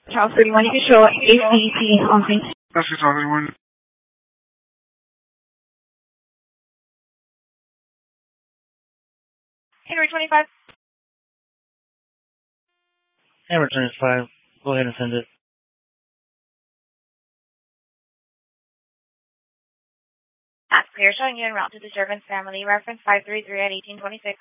Charles 31, you can show ACT on scene. That's good, Charles 31. Henry 25. Henry 25, go ahead and send it. That's clear, showing you en route to the servant's family. Reference 533 at 1826.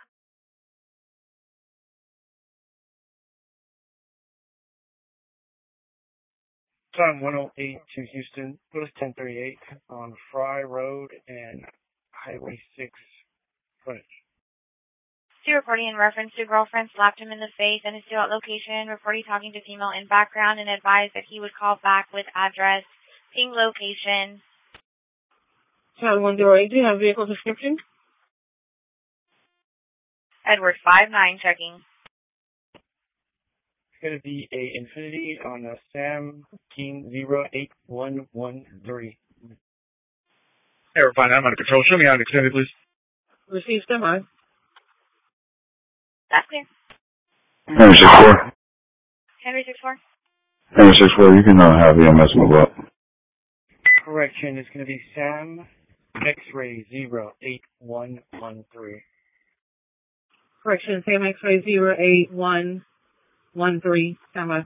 Time 108 to Houston, post 1038 on Fry Road and Highway 6 frontage. Still reporting in reference to girlfriend slapped him in the face and is still at location. Reporting talking to female in background and advised that he would call back with address, ping location. Charlie 108, do you have vehicle description? Edward 59 checking. It's going to be a Infinity on a Sam King 08113. Edward 59, I'm under control. Show me out extended, please. Receive semi. That's clear. Henry 64. Henry 64. Henry 64, you can have EMS move up. Correction, it's going to be Sam X-Ray 08113. Correction, Sam X-ray 08113. Semi.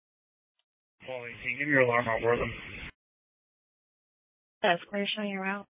Well, 18, give me your alarm, I'll work them. That's clear, showing you route.